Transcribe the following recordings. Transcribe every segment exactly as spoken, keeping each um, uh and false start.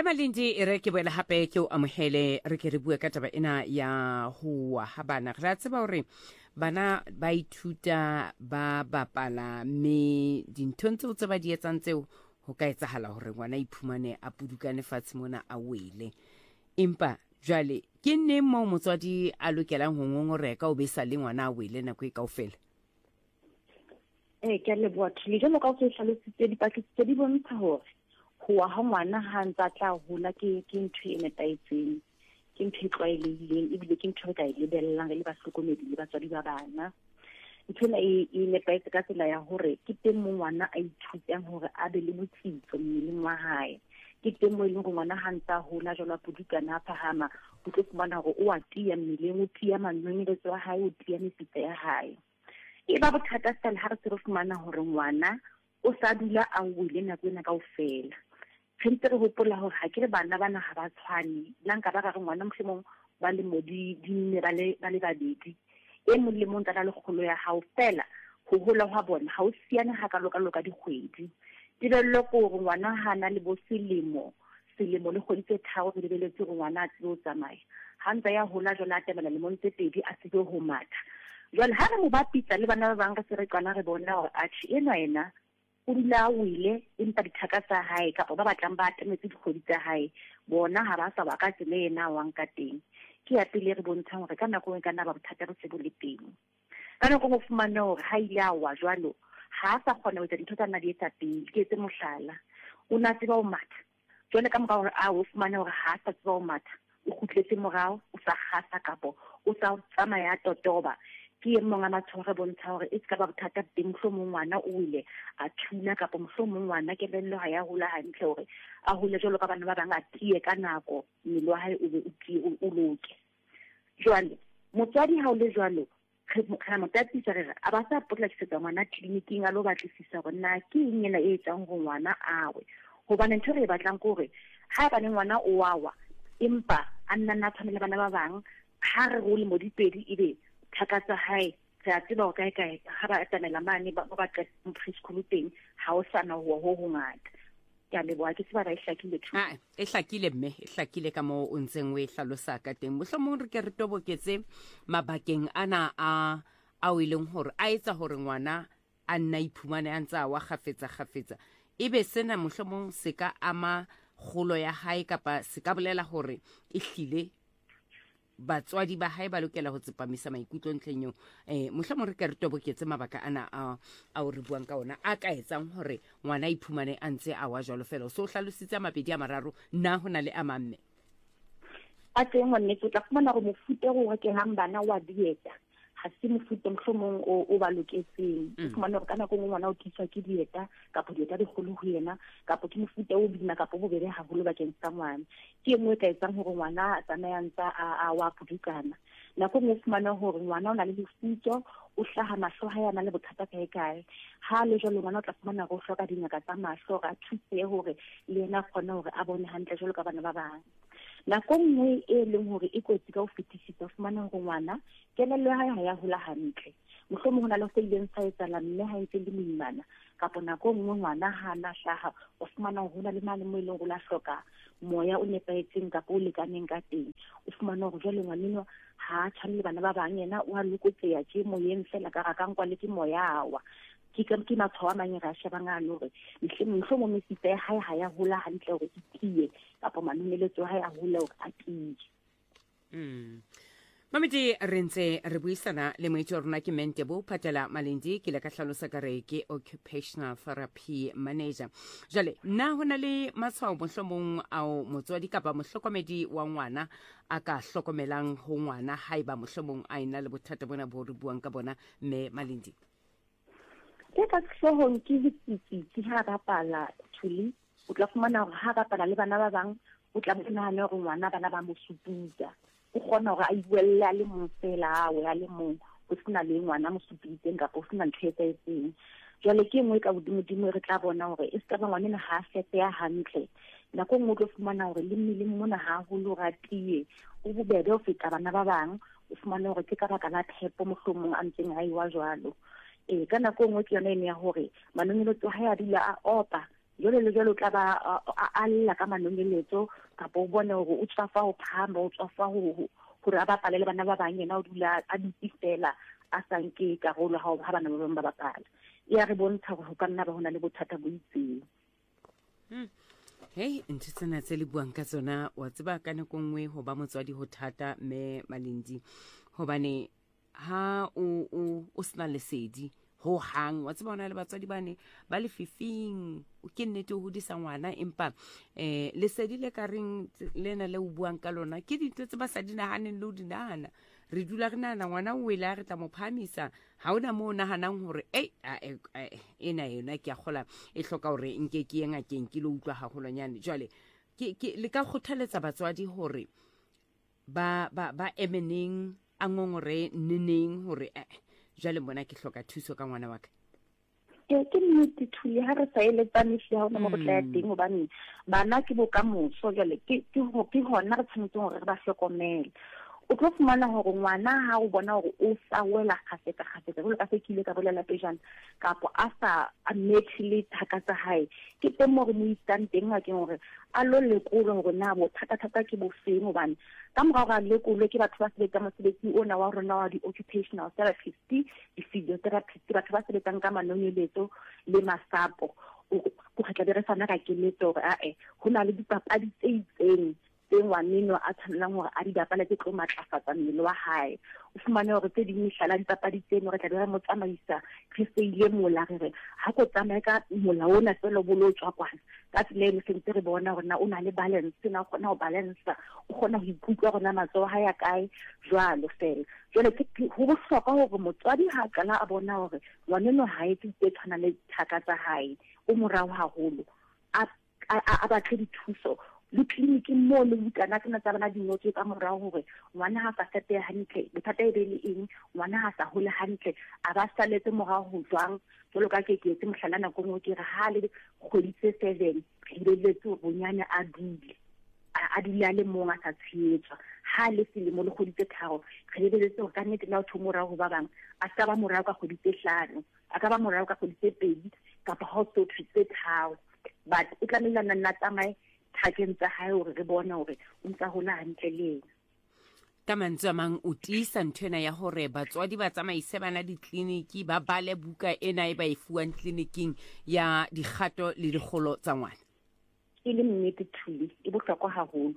Malindi e re ke boela hape ke o amohele re ke re bue ka taba ena ya ho wa ha bana re a tseba hore bana ba ithuta ba bapala mme dinthong tseo tse ba di etsang tseo ho ka etsahala hore ngwana iphumane a pudukane fatshe mona a wele empa jwale ke nne mo motswadi a lokelang ho ngongoreka o be sa le ngwana a wele nako e kaofela eh ke le botho le jeno ka o se hlalositse dipakitse di bontsha hore ho wa ha ngwana ha ntsa tla hola ke ke ntho e nepahetseng ke ntho e tlwaelehileng ebile ke ntho e ka e lebellang le ba hlokomedi le batswadi ba bana ntho e e nepahetse ka tsela ya hore ke teng mo ngwana a ithutang hore a be le botsitso mmeleng wa hae ke teng mo e leng ngwana ha ntsa hola jwalo pudukana a phahama o tlo fumana hore o a tia mmeleng o tia manonyeletso wa hae o tia mepita ya hae e ba bothata sa le ha re se re fumana hore ngwana o sa dula a wele nako ena kaofela Fente re hopola hore ha ke re bana bana ha ba tshwane la nka ba ga ngwana mohlomong ba le modi di nne ba le ba le babedi e mo le mo ntana le kgolo ya hao fela ho hola ha bona ha o siane ha ka loka loka dikgwedi tibello ko hore ngwana hana le bo selemo selemo le kgwedi tse tharo re lebeletse hore ngwana a tseo tsamaya ha ntse ya hola jwala temela le monte pedi a se ho matha jwale ha re mo bapisa le bana ba bang ka se re tswana re bona hore achi ena ena o dula wile empa dithaka tsa hae kapa ba batlang ba atemetse dikgwedi tsa hae bona ha ba sa ba ka tsele ena wang ka teng ke ya pele re bontshang hore ka nako e kana ba bothata re se bo le teng ka nako go fumana hore ha ile a wa jwalo ha sa kgona ho etsa dintho tsa nna di etsa pele ke etse mohlala o na tseba o matha jwale ka moka hore a o fumana hore ha sa tseba o matha o khutletse morao o sa gasa kapo o sa tsamaya totoba ke e mong a matshware bontsha hore e ska ba bothata teng mohlomong ngwana o ile a thuna kapa mohlomong ngwana ke bello ha ya hola hantle hore a hole jwalo ka bana ba bang a tie ka nako mmele wa hae o be o tie o loke jwale motswadi ha o le jwalo re mo tatisa re a ba sa potla tsetsa ngwana clinicing a lo batlisisa hore na ke eng ena e etsang go ngwana awe hobane ntho re e batlang ke hore ha ba ne ngwana o wawa empa a nna na tshwanela bana ba bang ha re go le mo dipedi ebe thakatsa hae re a tseba o kae kae ha ba tsamela mane ba ba ka preschool teng ha o sana ho ho ngata ya le boa ke se ba ra ihlakile thu ha e hlakile mme e hlakile ka mo o ntseng o e hlalosa ka teng mohlomong re ke re toboketse mabakeng ana a a o ileng hore a etsa hore ngwana a nna iphumane a ntsa wa khafetsa khafetsa ebe sena mohlomong se ka ama kgolo ya hae kapa se ka bolela hore e hlile batswadi ba hae ba lokela ho tsepamisa maikutlo ntleng eo eh mohlomong re ka re toboketse mabaka ana a a o re buang ka ona a ka etsang hore ngwana iphumane a ntse a wa jwalo fela so hlalositse mabedi a mararo nna hona le a mamme a teng ngwane tla fumana go mofuta go ke hang bana wa dieta ha se mofuta mohlomong o o ba loketseng o fumana gore kana go ngwana o tliswa ke dieta kapa dieta di golo ho yena kapa ke mofuta o bina kapa bo bebe ha holo bakeng sa ngwana ke engwe ka etsang hore ngwana a tsamaya ntsa a wa pudukana nako mo fumana hore ngwana o na le lefutso o hlaha mahlo ha yana le bothata kae kae ha le jalo ngwana o tla fumana go hloka dingaka tsa mahlo ga thuse hore le yena kgona hore a bone hantle jalo ka bana ba bang nako nngwe e leng hore e kotsi ka o fetisisa fumana hore ngwana kelello ya hae ha ya hola hantle mohlomong hona le se ileng sa etsala mme ha ntse le moimana kapa nako nngwe ngwana ha na hlaha o fumana hona le mane mo e leng go la hloka moya o nepahetseng kapa o lekaneng ka teng o fumana hore jwale ngwaneno ha a tshwanele bana ba bang yena o a lokotseya ke moyeng fela ka rakang kwa le ke moya awa ke ka ke matshwao a manye ra shebang a lore mohlomong mesifa ya hae ha ya hola hantle hore e tie kapa manonyeletso hae a hola hore a tie mm Mamedi re ntse re buisana le moeti wa rona ke Mentebo Phatela Malindi ke le ka hlalosa ka re ke occupational therapy manager jale nna hona le matshwao mohlomong ao motswadi kapa mohlokomedi wa ngwana a ka hlokomelang ho ngwana haiba mohlomong a ina le bothata bona bo re buang ka bona me Malindi ke ka hlohong ke ditsitsi ha ba pala thuli o tla fumana hore ha ba pala le bana ba bang o tla bona hore ngwana bana ba mo suputsa o kgona hore a ibuella le mong fela awe a le mong o sena le ngwana mo supitseng kapa o sena ntho e etseng jwale ke ngwe ka bodimodimo re tla bona hore e ska ba ngwana ha fete ya hantle nako ngwe o tlo fumana hore le mmileng mona ha holo ratie o bobebe o feta bana ba bang o fumana hore ke ka baka la phepo mohlomong a ntseng a iwa jwalo eh ka nako ngwe ke yona ene ya hore manonyeletso ha ya dula a opa jole le jole o tla ba a lla ka manonyeletso kapo o bone hore o tswafa ho phamba o tswafa ho hore a bapale le bana ba bang yena o dula a dutse fela a sa nke karolo ha ha bana ba bang ba bapala ya re bontsha hore ho ka nna ba hona le bothata bo itseng. Hey, ntse tsena tse le buang ka tsona wa tseba ka nako nngwe ho ba motswadi ho thata me Malindi hobane ha o o o sna lesedi ho hang wa tseba ona le batswadi bane ba le fifing o ke nnete ho hodisa ngwana empa eh lesedi le ka reng lena le o buang ka lona ke ditwe tse ba sa dinahaneng le o dinahana re dula re nana ngwana o ile re tla mo phamisa ha ona mo nahanang hore ei ena yona ke a khola e hloka hore nke ke yenga ke nke lo utlwa haholonyane jwale ke ke le ka khothaletsa batswadi hore ba ba ba emeneng a ngongore neneng hore jale mona ke hloka thuso ka ngwana wa ka. Ke ke nnete thuli ha re sa eletsane hle ha ona mo botla ya teng hobane bana ke bokamoso jale ke ke ho ke hona re tshwanetse hore re ba hlokomele. O tlo fumana hore ngwana ha o bona hore o sa wela khafeta khafeta go le ka se kile ka bolela pejana kapo a sa a methile thaka tsa hae ke teng mo re mo isang teng ga ke hore a lo lekolo hore na bo thata thata ke bo feng hobane ka mora ga lekolo ke batho ba sebetsa mosebetsi ona wa rona wa di occupational therapist di physiotherapist batho ba sebetsang ka manonyeletso le masapo go kgetla dire sana ka keletso gore a e ho na le dipapadi tse itseng teng wa nino a tshwanang hore a di bapala ke tlo matlafatsa mmele wa hae o fumane hore tse ding mehla dipapadi tseno re tla dira mo tsamaisa re seile mola re ha go tsamaya ka mola ona selo bolo tswa kwana ka tsela e sentse re bona hore na o na le balance na o kgona ho balance o kgona ho ikutlwa rona matso ha ya kae jwalo fela jwale ke ho bohlokwa hore motswadi ha kana a bona hore ngwaneno ha e tse tshwana le thaka tsa hae o morao haholo a a batle dithuso le clinic mo le bukana tsena tsa bana di ngotse ka morao hore ngwana ha sa fete hantle bothata e be le eng ngwana ha sa hole hantle a ba saletse morao ho jwang jolo ka ke ke tse mohlana go ngo ke re ha le kgoditse seven re letse bonyane a dule a dula le monga sa tshetswa ha le selemo le kgoditse tharo re lebeletse go ka nnete la o thomora go ba bang a ska ba morao ka kgoditse hlano a ka ba morao ka kgoditse pedi kapa ha o tsotse tharo but o tlamelana nna tsamae thakeng tsa hae hore re bona hore o ntsa hola hantle le ka mantswe a mang o tiisa nthwena ya hore batswadi ba tsamaise bana ditleliniki ba bale buka ena e ba e fuwang tleliniking ya dikgato le dikgolo tsa ngwana e le nnete thuli e bohlokwa haholo.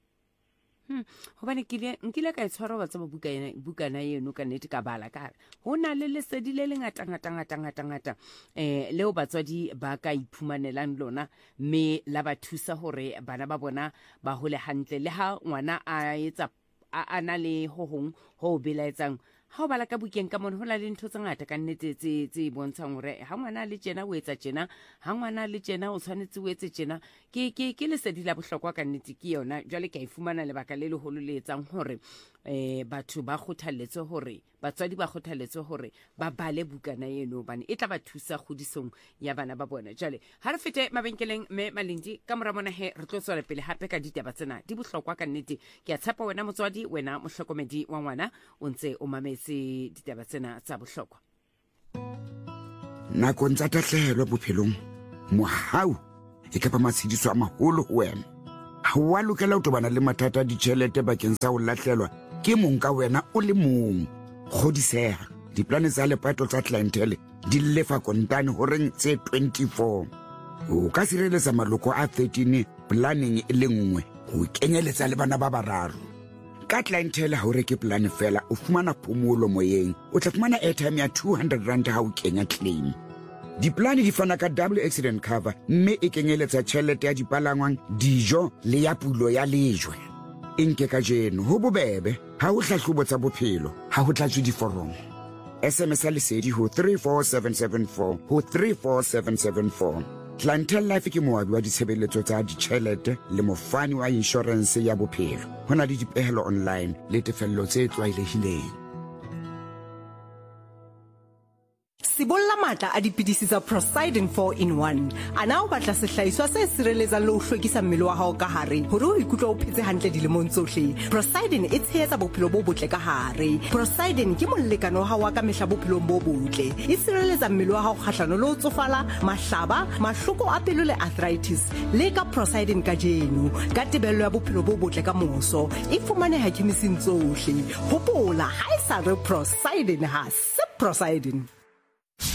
Hmm hobane ke nkile ka itshwara ba tsaba buka ena bukana eno ka nnete ka bala ka hona le lesedi le lengata ngata ngata ngata ngata eh leo batswadi ba ka iphumanelang lona me la ba thusa hore bana ba bona ba hole hantle le ha ngwana a etsa a ana le ho hong ho belaetsang ha o bala ka bukeng ka mona hona le ntho tse ngata ka nnete tse tse bontshang hore ha ngwana le tjena o etsa tjena ha ngwana le tjena o tshwanetse o etse tjena ke ke ke lesedi la bohlokwa ka nnete ke yona jwale ka ifumana lebaka le leholo le etsang hore eh batho ba kgothalletse hore batswadi ba kgothalletse hore ba bale bukana eno bane e tla ba thusa kgodisong ya bana ba bona jwale ha re fete mabenkeleng me Malindi ka mora mona he re tlo tswela pele hape ka ditaba tsena di bohlokwa ka nnete ke a tshepa wena motswadi wena mohlokomedi wa ngwana o ntse o mametse ditaba tsena tsa bohlokwa nako ntsa tahlehelo bophelong mohau e ka ba matshidiso a maholo ho wena ha wa lokela ho tobana le mathata a ditjhelete bakeng sa ho lahlelwa ke mong ka wena o le mong kgodiseha diplane tsa lepato tsa clientele di lefa kontane horeng tse twenty-four o ka sireletsa maloko a thirteen planning e le nngwe ho kenyeletsa le bana ba bararo ka clientele ha o reke plan fela o fumana phomolo moyeng o tla fumana airtime ya two hundred rand ha o kenya claim diplane di fana ka double accident cover mme e kenyeletsa tjhelete ya dipalangwang dijo le ya pulo ya lejwe inke ka jeno ho bobebe ha o hlahlobo tsa bophelo ha ho tlatswe diforomo S M S lesedi ho three four seven seven four ho three four seven seven four Clientele Life ke moabi wa ditshebeletso tsa ditjhelete le mofani wa insurance ya bophelo hona le dipehelo online le tefello tse tlwaelehileng sibolla matla a dipidisi tsa Prosidin four in one. Ana o batla sehlahiswa se sireletsang le ho hlwekisa mmele wa hao ka hare hore o ikutlwe o phetse hantle dilemong tsohle. Prosidin e tshehetsa bophelo bo botle ka hare. Prosidin ke molekane wa hao wa ka mehla bophelong bo botle. E sireletsa mmele wa hao kgahlano le ho tsofala, mahlaba, mahloko a pelo le arthritis. Le ka Prosidin ka jeno ka tebello ya bophelo bo botle ka moso. E fumaneha khemising tsohle. Hopola ha e sa re Prosidin ha se Prosidin.